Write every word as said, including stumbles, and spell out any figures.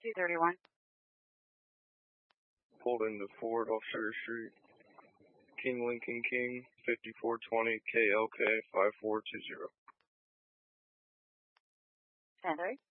two thirty-one. Pulled into Ford off Sugar Street. King Lincoln King, fifty-four twenty K L K five four two zero. ten three.